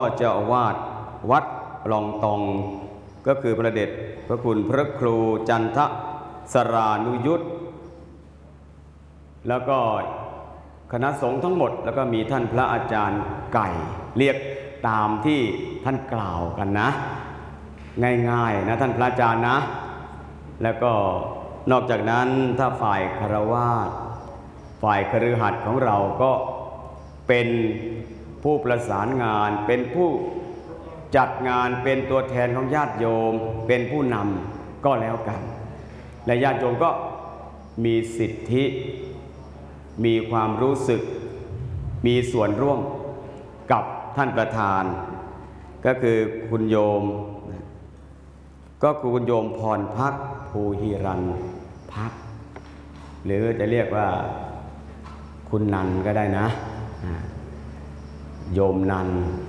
เจ้าอาวาสวัดลองตองก็คือพระเดชพระคุณพระครูจันทสรานุยุตแล้วก็คณะสงฆ์ทั้งหมดแล้วก็มีท่านพระอาจารย์ไก่เรียกตามที่ท่านกล่าวกันนะง่ายๆนะท่านพระอาจารย์นะแล้วก็นอกจากนั้นถ้าฝ่ายฆราวาสฝ่ายคฤหัสถ์ของเราก็เป็นผู้ประสานงานเป็นผู้จัดงานเป็นตัวแทนของญาติโยมเป็นผู้นำก็แล้วกันและญาติโยมก็มีสิทธิมีความรู้สึกมีส่วนร่วมกับท่านประธานก็คือคุณโยมก็คือคุณโยมพรภักภูหิรันภักหรือจะเรียกว่าคุณนันก็ได้นะโยมนัน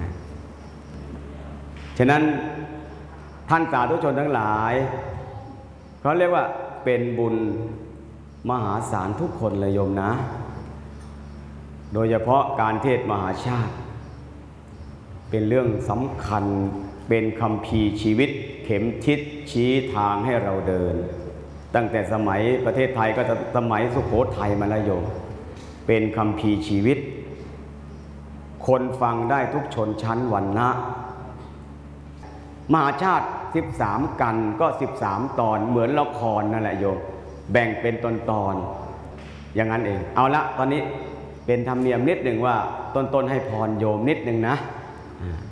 ฉะนั้นท่านสาธุชนทั้งหลายเขาเรียกว่าเป็นบุญมหาศาลทุกคนเลยโยมนะโดยเฉพาะการเทศมหาชาติเป็นเรื่องสำคัญเป็นคัมภีร์ชีวิตเข็มทิศชี้ทางให้เราเดินตั้งแต่สมัยประเทศไทยก็สมัยสุโขทัยมาแล้วโยมเป็นคัมภีร์ชีวิตคนฟังได้ทุกชนชั้นวรรณะมหาชาติ13กันก็13ตอนเหมือนละครนั่นแหละโยมแบ่งเป็นตอนๆอย่างนั้นเองเอาละตอนนี้เป็นธรรมเนียมนิดหนึ่งว่าต้นๆให้พรโยมนิดหนึ่งนะ